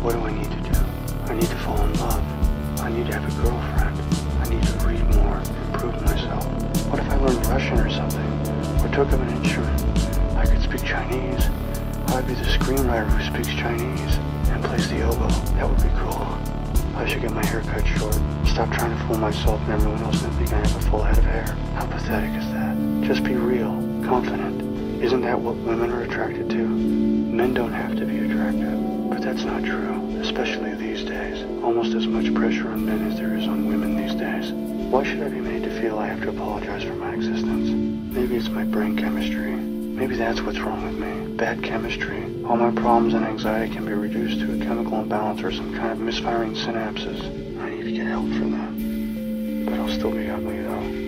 What do I need to do? I need to fall in love. I need to have a girlfriend. I need to read more, improve myself. What if I learned Russian or something? Or took up an instrument? I could speak Chinese. I'd be the screenwriter who speaks Chinese and plays the oboe. That would be cool. I should get my hair cut short. Stop trying to fool myself and everyone else into thinking I have a full head of hair. How pathetic is that? Just be real, confident. Isn't that what women are attracted to? Men don't have to be attractive. But that's not true, especially these days. Almost as much pressure on men as there is on women these days. Why should I be made to feel I have to apologize for my existence? Maybe it's my brain chemistry. Maybe that's what's wrong with me. Bad chemistry. All my problems and anxiety can be reduced to a chemical imbalance or some kind of misfiring synapses. I need to get help for that. But I'll still be ugly though.